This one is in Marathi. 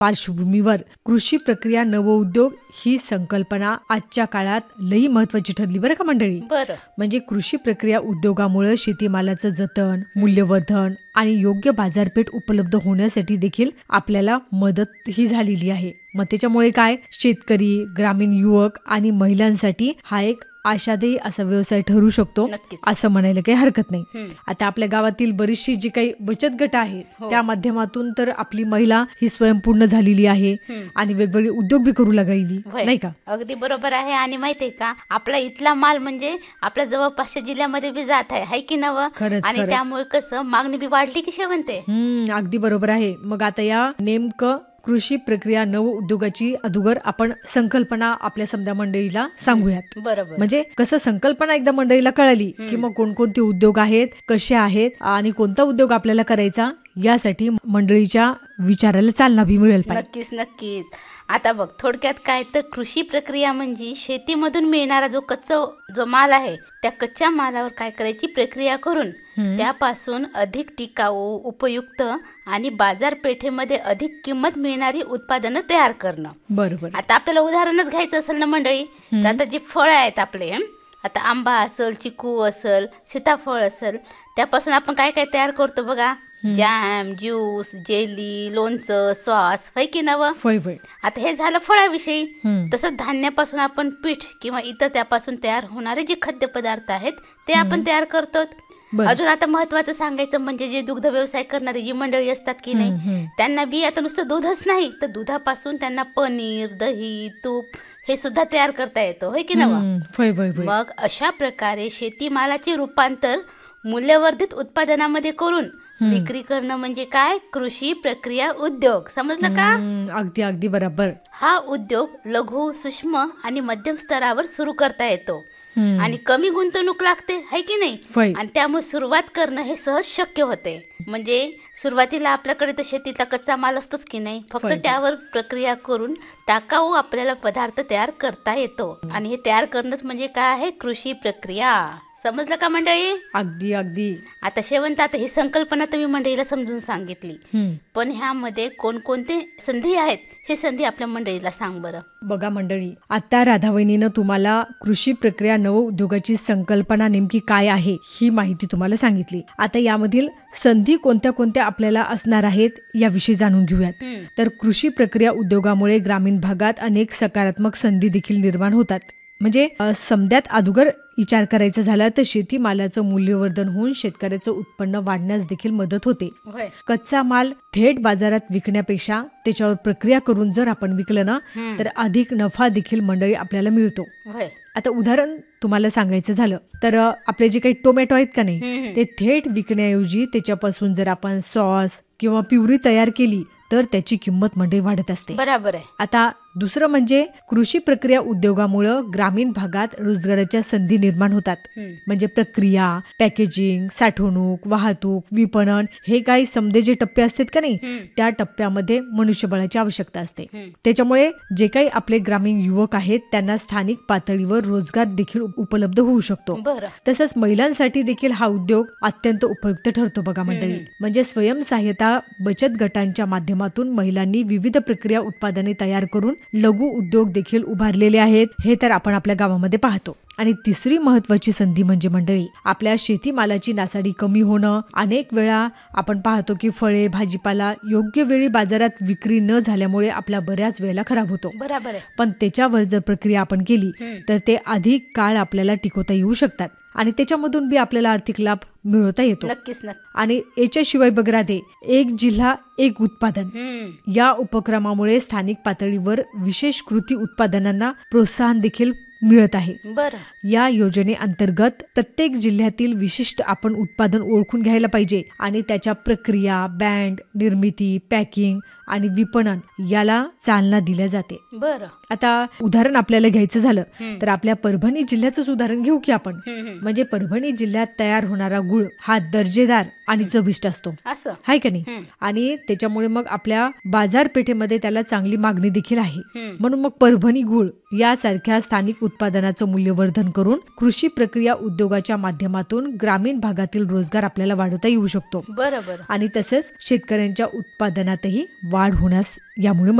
पार्श्वभूमीवर कृषी प्रक्रिया नवउद्योग ही संकल्पना आजच्या काळात लई महत्वाची ठरली बरं का मंडळी. बरं. म्हणजे कृषी प्रक्रिया उद्योगामुळे शेतीमालाचं जतन, मूल्यवर्धन आणि योग्य बाजारपेठ उपलब्ध होण्यासाठी देखील आपल्याला मदत ही झालेली आहे. मग त्याच्यामुळे काय, शेतकरी, ग्रामीण युवक आणि महिलांसाठी हा एक आशादायी असा व्यवसाय ठरू शकतो असं म्हणायला काही हरकत नाही. आता आपल्या गावातील बरीचशी जी काही बचत गट आहेत त्या माध्यमातून तर आपली महिला ही स्वयंपूर्ण झालेली आहे आणि वेगवेगळे उद्योग बी करू लागली, नाही का? अगदी बरोबर आहे. आणि माहितीये का, आपला इथला माल म्हणजे आपल्या जवळपासच्या जिल्ह्यामध्ये बी जात आहे, हाय की नवं? आणि त्यामुळे कसं मागणी बी वाढली की शेवंते. अगदी बरोबर आहे. मग आता या नेमकं कृषी प्रक्रिया नव उद्योगाची अगोदर आपण संकल्पना आपल्या समजा मंडळीला सांगूयात. बरोबर. म्हणजे कसं संकल्पना एकदा मंडळीला कळाली की मग कोणकोणते उद्योग आहेत, कसे आहेत आणि कोणता उद्योग आपल्याला करायचा, यासाठी मंडळीच्या विचाराला चालना बी मिळेल. नक्कीच. आता बघ, थोडक्यात काय तर कृषी प्रक्रिया म्हणजे शेतीमधून मिळणारा जो माल आहे त्या कच्च्या मालावर काय करायची, प्रक्रिया करून त्यापासून अधिक टिकाऊ, उपयुक्त आणि बाजारपेठेमध्ये अधिक किंमत मिळणारी उत्पादनं तयार करणं. बरोबर. आता आपल्याला उदाहरणच घ्यायचं असेल ना मंडळी, तर आता जे फळं आहेत आपले, आता आंबा असेल, चिकू असेल, सीताफळ असेल, त्यापासून आपण काय काय तयार करतो बघा, जॅम, ज्यूस, जेली, लोणचं, सॉस, होय की नवं? आता हे झालं फळाविषयी. तसंच धान्यापासून आपण पीठ किंवा इतर त्यापासून तयार होणारे जे खाद्यपदार्थ आहेत ते आपण तयार करतो. अजून आता महत्वाचं सांगायचं म्हणजे जे दुग्ध व्यवसाय करणारी जी मंडळी असतात की नाही, त्यांना बी आता नुसतं दूधच नाही तर दुधापासून त्यांना पनीर, दही, तूप हे सुद्धा तयार करता येतं, होय की नवं? मग अशा प्रकारे शेतीमालाचे रूपांतर मूल्यवर्धित उत्पादनामध्ये करून विक्री करणं म्हणजे काय, कृषी प्रक्रिया उद्योग. समजलं का? अगदी बरोबर. हा उद्योग लघु, सूक्ष्म आणि मध्यम स्तरावर सुरू करता येतो आणि कमी गुंतवणूक लागते, है की नाही? आणि त्यामुळे सुरुवात करणं हे सहज शक्य होते. म्हणजे सुरुवातीला आपल्याकडे तर शेतीतला कच्चा माल असतोच की नाही, फक्त त्यावर प्रक्रिया करून टाकाऊ आपल्याला पदार्थ तयार करता येतो. आणि हे तयार करणंच म्हणजे काय आहे, कृषी प्रक्रिया. समजलं का मंडळी? अगदी. आता शेवंत, आता ही संकल्पना तुम्ही मंडळीला समजून सांगितली, पण ह्यामध्ये कोणकोणते संधी आहेत हे संधी आपल्या मंडळीला सांग बरं. बघा मंडळी, आता राधावहिनीनं तुम्हाला कृषी प्रक्रिया नव उद्योगाची संकल्पना नेमकी काय आहे ही माहिती तुम्हाला सांगितली. आता यामधील संधी कोणत्या कोणत्या आपल्याला असणार आहेत याविषयी जाणून घेऊयात. तर कृषी प्रक्रिया उद्योगामुळे ग्रामीण भागात अनेक सकारात्मक संधी देखील निर्माण होतात. म्हणजे समद्यात अगोदर विचार करायचा झाला तर शेतीमालाचं मूल्यवर्धन होऊन शेतकऱ्याचं उत्पन्न वाढण्यास देखील मदत होते. कच्चा माल थेट बाजारात विकण्यापेक्षा त्याच्यावर प्रक्रिया करून जर आपण विकलं ना तर अधिक नफा देखील मंडळी आपल्याला मिळतो. आता उदाहरण तुम्हाला सांगायचं झालं तर आपले जे काही टोमॅटो आहेत का नाही, ते थेट विकण्याऐवजी त्याच्यापासून जर आपण सॉस किंवा प्युरी तयार केली तर त्याची किंमत मंडळी वाढत असते. बरोबर आहे. आता दुसरं म्हणजे कृषी प्रक्रिया उद्योगामुळं ग्रामीण भागात रोजगाराच्या संधी निर्माण होतात. म्हणजे प्रक्रिया, पॅकेजिंग, साठवणूक, वाहतूक, विपणन हे काही समजे जे टप्पे असतात का नाही, त्या टप्प्यामध्ये मनुष्यबळाची आवश्यकता असते. त्याच्यामुळे जे काही आपले ग्रामीण युवक आहेत त्यांना स्थानिक पातळीवर रोजगार देखील उपलब्ध होऊ शकतो. तसंच महिलांसाठी देखील हा उद्योग अत्यंत उपयुक्त ठरतो बघा मंडळी. म्हणजे स्वयंसहाय्यता बचत गटांच्या माध्यमातून महिलांनी विविध प्रक्रिया उत्पादने तयार करून लघु उद्योग देखील उभारलेले आहेत, हे तर आपण आपल्या गावामध्ये पाहतो. आणि तिसरी महत्वाची संधी म्हणजे मंडळी आपल्या शेतीमालाची नासाडी कमी होणं. अनेक वेळा आपण पाहतो की फळे, भाजीपाला योग्य वेळी बाजारात विक्री न झाल्यामुळे आपला बऱ्याच वेळेला खराब होतो. बरोबर आहे. पण त्याच्यावर जर प्रक्रिया आपण केली तर ते अधिक काळ आपल्याला टिकवता येऊ शकतात आणि त्याच्यामधून बी आपल्याला आर्थिक लाभ मिळवता येतो. नक्कीच. आणि याच्याशिवाय बघा ते एक जिल्हा एक उत्पादन या उपक्रमामुळे स्थानिक पातळीवर विशेष कृती उत्पादनांना प्रोत्साहन देखील मिळत आहे. या योजनेअंतर्गत प्रत्येक जिल्ह्यातील विशिष्ट आपण उत्पादन ओळखून घ्यायला पाहिजे आणि त्याच्या प्रक्रिया, बँड, निर्मिती, पॅकिंग आणि विपणन याला चालना दिल्या जाते. आता उदाहरण आपल्याला घ्यायचं झालं तर आपल्या परभणी जिल्ह्याचंच उदाहरण घेऊ की आपण. म्हणजे परभणी जिल्ह्यात तयार होणारा गुळ हा दर्जेदार आणि चविष्ट असतो, हाय का नाही? आणि त्याच्यामुळे मग आपल्या बाजारपेठेमध्ये त्याला चांगली मागणी देखील आहे. म्हणून मग परभणी गुळ यासारख्या स्थानिक उत्पादनाचं मूल्यवर्धन करून कृषी प्रक्रिया उद्योगाच्या माध्यमातून ग्रामीण भागातील रोजगार आपल्याला वाढवता येऊ शकतो. बरोबर. आणि तसंच शेतकऱ्यांच्या उत्पादनातही वाढ होण्यास यामुळे